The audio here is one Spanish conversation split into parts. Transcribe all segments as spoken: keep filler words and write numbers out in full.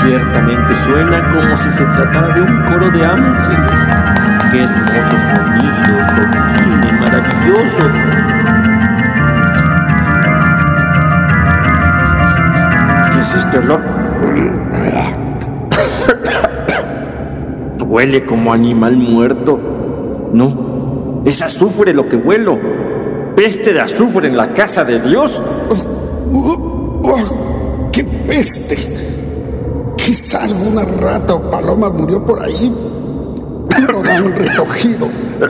Ciertamente suena como si se tratara de un coro de ángeles. ¡Qué hermoso sonido, sublime, maravilloso! ¿Qué es este olor? Huele como animal muerto. No, es azufre lo que huelo. ¿Peste de azufre en la casa de Dios? ¡Qué peste! Quizá alguna rata o paloma murió por ahí. Lo han recogido.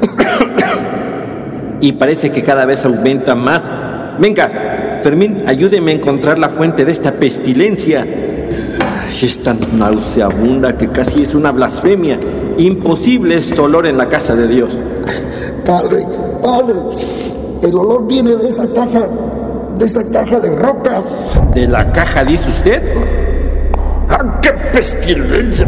Y parece que cada vez aumenta más. Venga, Fermín, ayúdeme a encontrar la fuente de esta pestilencia. Ay, es tan nauseabunda que casi es una blasfemia. Imposible este olor en la casa de Dios. Padre, padre, el olor viene de esa caja, de esa caja de roca. ¿De la caja, dice usted? ¡Ah, qué pestilencia!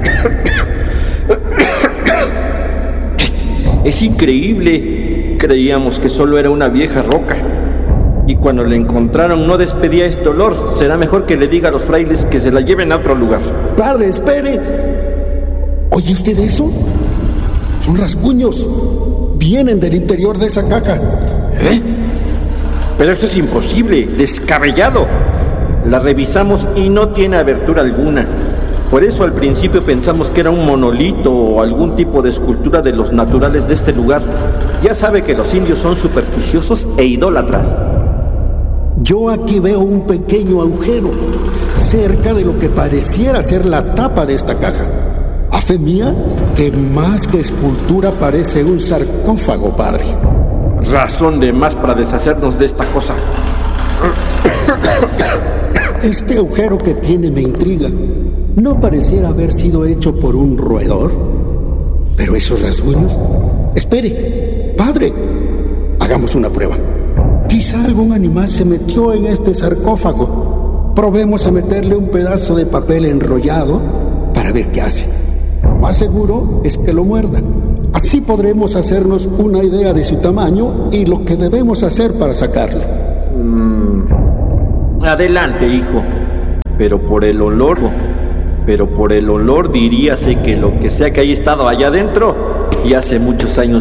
Es increíble. Creíamos que solo era una vieja roca. Y cuando la encontraron no despedía este olor. Será mejor que le diga a los frailes que se la lleven a otro lugar. Padre, espere. ¿Oye usted eso? Son rasguños. Vienen del interior de esa caja. ¿Eh? Pero esto es imposible, descabellado. La revisamos y no tiene abertura alguna. Por eso al principio pensamos que era un monolito o algún tipo de escultura de los naturales de este lugar. Ya sabe que los indios son supersticiosos e idólatras. Yo aquí veo un pequeño agujero cerca de lo que pareciera ser la tapa de esta caja. A fe mía, que más que escultura parece un sarcófago, padre. Razón de más para deshacernos de esta cosa. Este agujero que tiene me intriga. ¿No pareciera haber sido hecho por un roedor? ¿Pero esos rasguños? Espere, padre, hagamos una prueba. Quizá algún animal se metió en este sarcófago. Probemos a meterle un pedazo de papel enrollado para ver qué hace. Lo más seguro es que lo muerda. Así podremos hacernos una idea de su tamaño y lo que debemos hacer para sacarlo. Mm. Adelante, hijo. Pero por el olor, pero por el olor diríase que lo que sea que haya estado allá adentro y hace muchos años